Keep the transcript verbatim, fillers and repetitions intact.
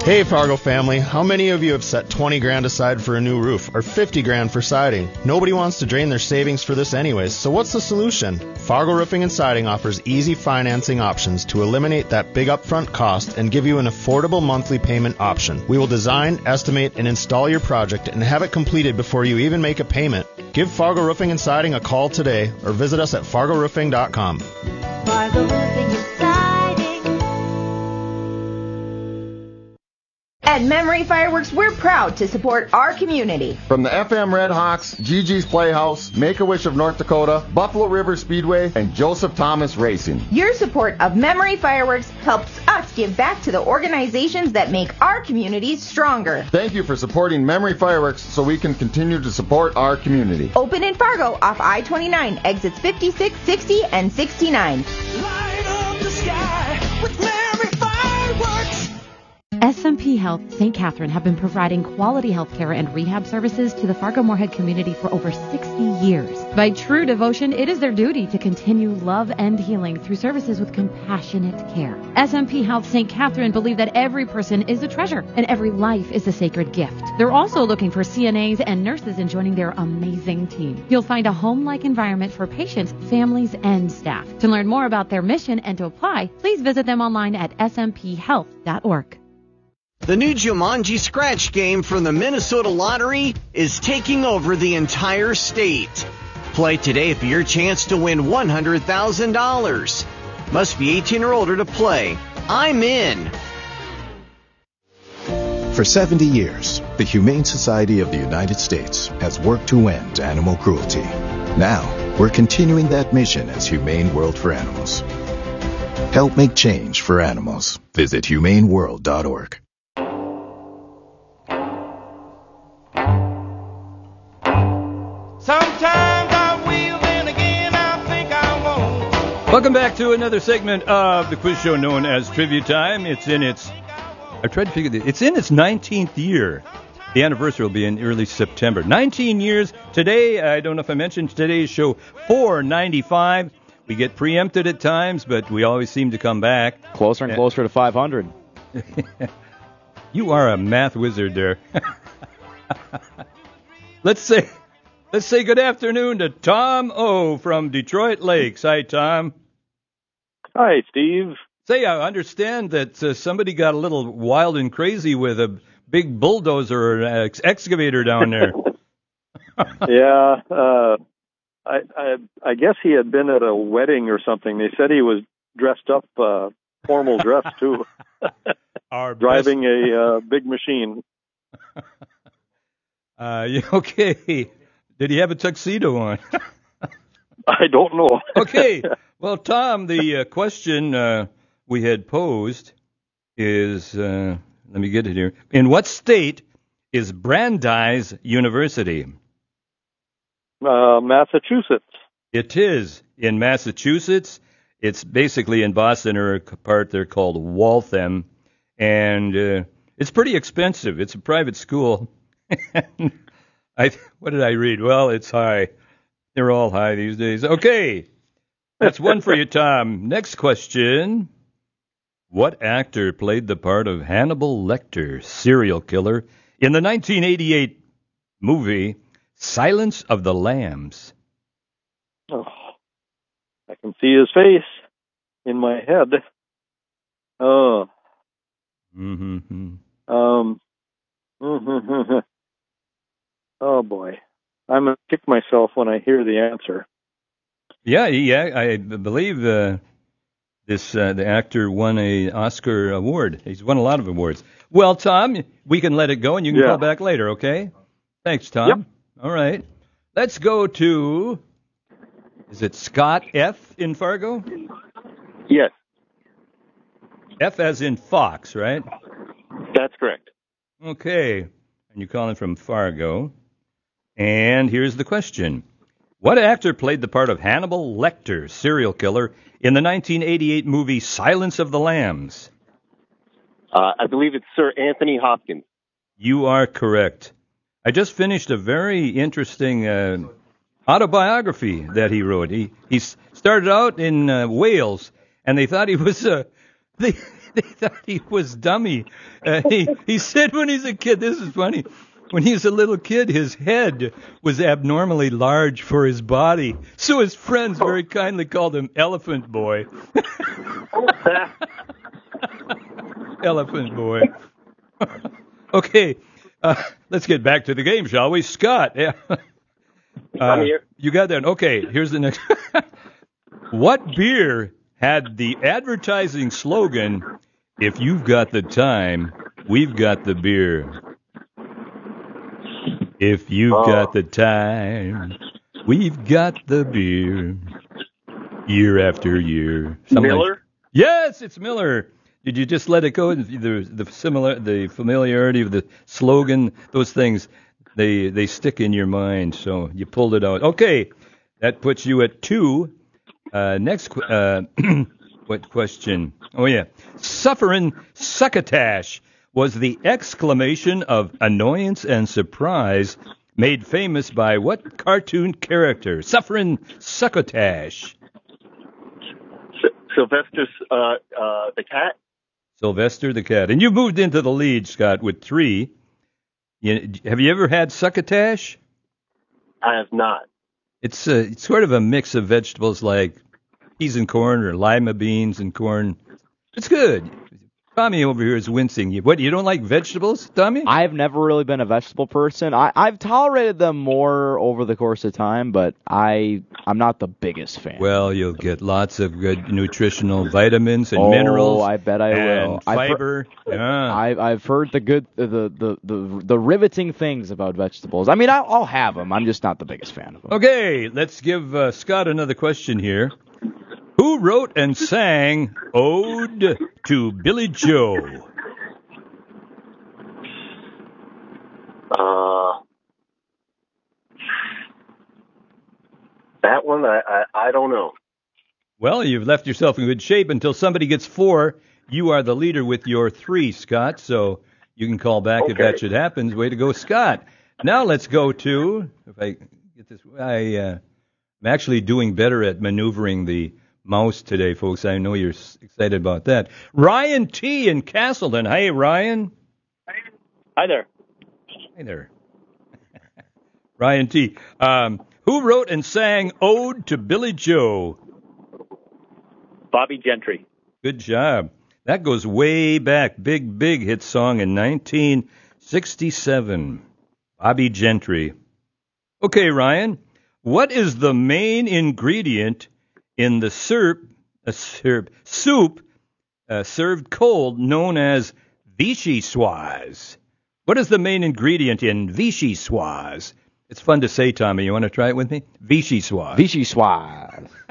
Hey Fargo family, how many of you have set twenty grand aside for a new roof or fifty grand for siding? Nobody wants to drain their savings for this anyways, so what's the solution? Fargo Roofing and Siding offers easy financing options to eliminate that big upfront cost and give you an affordable monthly payment option. We will design, estimate, and install your project and have it completed before you even make a payment. Give Fargo Roofing and Siding a call today or visit us at fargo roofing dot com. Fargo Roofing and Siding. At Memory Fireworks, we're proud to support our community. From the F M Red Hawks, Gigi's Playhouse, Make-A-Wish of North Dakota, Buffalo River Speedway, and Joseph Thomas Racing. Your support of Memory Fireworks helps us give back to the organizations that make our communities stronger. Thank you for supporting Memory Fireworks so we can continue to support our community. Open in Fargo off I twenty-nine, exits fifty-six, sixty, and sixty-nine. Light up the sky with Memory Fireworks. S M P Health Saint Catherine have been providing quality health care and rehab services to the Fargo-Moorhead community for over sixty years. By true devotion, it is their duty to continue love and healing through services with compassionate care. S M P Health Saint Catherine believe that every person is a treasure and every life is a sacred gift. They're also looking for C N As and nurses in joining their amazing team. You'll find a home-like environment for patients, families, and staff. To learn more about their mission and to apply, please visit them online at s m p health dot org. The new Jumanji Scratch game from the Minnesota Lottery is taking over the entire state. Play today for your chance to win one hundred thousand dollars. Must be eighteen or older to play. I'm in. For seventy years, the Humane Society of the United States has worked to end animal cruelty. Now, we're continuing that mission as Humane World for Animals. Help make change for animals. Visit humane world dot org. Sometimes I will, then again I think I won't. Welcome back to another segment of the quiz show known as Trivia Time. It's in its, I tried to figure this, it's in its nineteenth year. The anniversary will be in early September. nineteen years. Today, I don't know if I mentioned today's show, four ninety-five. We get preempted at times, but we always seem to come back. Closer and closer to five hundred. You are a math wizard there. Let's say... Let's say good afternoon to Tom O. from Detroit Lakes. Hi, Tom. Hi, Steve. Say, I understand that uh, somebody got a little wild and crazy with a big bulldozer or an ex- excavator down there. yeah, uh, I, I I guess he had been at a wedding or something. They said he was dressed up, uh, formal dress, too. Our Driving best... a uh, big machine. uh, yeah, okay. Did he have a tuxedo on? I don't know. Okay. Well, Tom, the uh, question uh, we had posed is, uh, let me get it here. In what state is Brandeis University? Uh, Massachusetts. It is in Massachusetts. It's basically in Boston, or a part there called Waltham. And uh, it's pretty expensive. It's a private school. I, what did I read? Well, it's high. They're all high these days. Okay. That's one for you, Tom. Next question. What actor played the part of Hannibal Lecter, serial killer, in the nineteen eighty-eight movie Silence of the Lambs? Oh, I can see his face in my head. Oh. Mm-hmm. Um. Mm-hmm. Oh, boy. I'm going to kick myself when I hear the answer. Yeah, yeah, I believe uh, this uh, the actor won a Oscar award. He's won a lot of awards. Well, Tom, we can let it go, and you can yeah. call back later, okay? Thanks, Tom. Yep. All right. Let's go to, is it Scott F. in Fargo? Yes. F as in Fox, right? That's correct. Okay. And you're calling from Fargo. And here's the question. What actor played the part of Hannibal Lecter, serial killer, in the nineteen eighty-eight movie Silence of the Lambs? Uh, I believe it's Sir Anthony Hopkins. You are correct. I just finished a very interesting uh, autobiography that he wrote. He he started out in uh, Wales, and they thought he was uh, they they thought he was dummy. Uh, he he said when he's a kid, this is funny. When he was a little kid, his head was abnormally large for his body, so his friends very kindly called him Elephant Boy. Elephant Boy. Okay, uh, let's get back to the game, shall we? Scott, yeah. uh, I'm here. You got that? Okay, here's the next. What beer had the advertising slogan, "If you've got the time, we've got the beer"? If you've Oh. got the time, we've got the beer. Year after year. Something Miller? like- Yes, it's Miller. Did you just let it go? The the similar, the familiarity of the slogan, those things, they they stick in your mind. So you pulled it out. Okay, that puts you at two. Uh, next, qu- uh, what question? Oh yeah, Sufferin' Succotash was the exclamation of annoyance and surprise made famous by what cartoon character? Sufferin' Succotash. S- Sylvester, uh, uh, the cat? Sylvester the cat. And you moved into the lead, Scott, with three. You, have you ever had succotash? I have not. It's, a, it's sort of a mix of vegetables like peas and corn or lima beans and corn. It's good. Tommy over here is wincing. You, what, you don't like vegetables, Tommy? I've never really been a vegetable person. I, I've tolerated them more over the course of time, but I, I'm not the biggest fan. Well, you'll get lots of good nutritional vitamins and oh, minerals. I bet I and will. Fiber. I've, heard, yeah. I've, I've heard the good, the, the, the, the riveting things about vegetables. I mean, I'll, I'll have them. I'm just not the biggest fan of them. Okay, let's give uh, Scott another question here. Who wrote and sang Ode to Billy Joe? Uh, that one, I, I, I don't know. Well, you've left yourself in good shape until somebody gets four. You are the leader with your three, Scott, so you can call back if Okay. that should happen. Way to go, Scott. Now let's go to, if I get this, I, uh, I'm actually doing better at maneuvering the mouse today, folks. I know you're s- excited about that. Ryan T. in Castleton. Hey, Ryan. Hi there. Hey there. Ryan T. Um, who wrote and sang Ode to Billy Joe? Bobby Gentry. Good job. That goes way back. Big, big hit song in nineteen sixty-seven. Bobby Gentry. Okay, Ryan. What is the main ingredient in the syrup, uh, syrup soup uh, served cold known as vichyssoise? What is the main ingredient in vichyssoise? It's fun to say, Tommy. You want to try it with me? Vichyssoise. Vichyssoise.